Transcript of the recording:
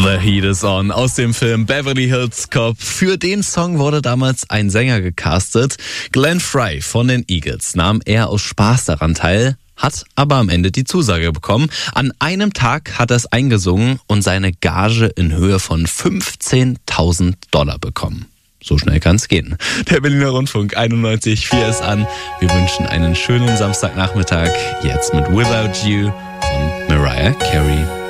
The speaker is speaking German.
The Heat is On aus dem Film Beverly Hills Cop. Für den Song wurde damals ein Sänger gecastet. Glenn Frey von den Eagles nahm eher aus Spaß daran teil, hat aber am Ende die Zusage bekommen. An einem Tag hat er es eingesungen und seine Gage in Höhe von $15.000 bekommen. So schnell kann es gehen. Der Berliner Rundfunk 91.4 ist an. Wir wünschen einen schönen Samstagnachmittag. Jetzt mit Without You von Mariah Carey.